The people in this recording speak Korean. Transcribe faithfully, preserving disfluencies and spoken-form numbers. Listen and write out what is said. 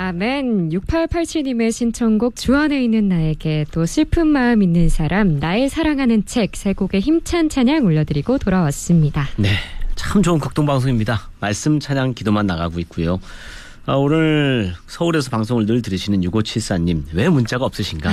아멘. 육팔팔칠님의 신청곡 주안에 있는 나에게 또 슬픈 마음 있는 사람 나의 사랑하는 책 세 곡의 힘찬 찬양 올려드리고 돌아왔습니다. 네, 참 좋은 극동방송입니다. 말씀 찬양 기도만 나가고 있고요. 아, 오늘 서울에서 방송을 늘 들으시는 육오칠사님 왜 문자가 없으신가?